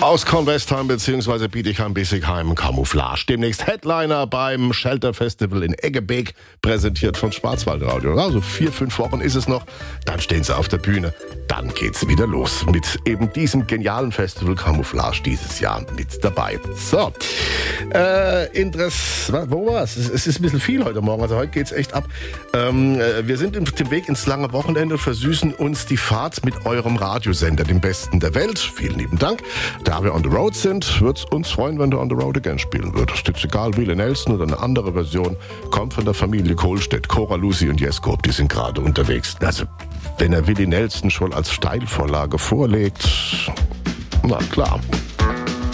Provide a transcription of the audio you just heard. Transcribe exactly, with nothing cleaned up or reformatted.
Aus Kornwestheim bzw. Bietigheim-Bissigheim, Camouflage. Demnächst Headliner beim Shelter Festival in Eggebeek, präsentiert von Schwarzwaldradio. Also vier, fünf Wochen ist es noch, dann stehen sie auf der Bühne. Dann geht's wieder los mit eben diesem genialen Festival Camouflage dieses Jahr mit dabei. So, äh, Interess... Wo war's? Es ist ein bisschen viel heute Morgen, also heute geht's echt ab. Ähm, wir sind auf dem Weg ins lange Wochenende und versüßen uns die Fahrt mit eurem Radiosender, dem besten der Welt. Vielen lieben Dank. Da wir on the road sind, würde es uns freuen, wenn du on the road again spielen würdest. Ist egal, Willie Nelson oder eine andere Version, kommt von der Familie Kohlstedt. Cora, Lucy und Jesko, die sind gerade unterwegs. Also, wenn er Willie Nelson schon als Steilvorlage vorlegt, na klar.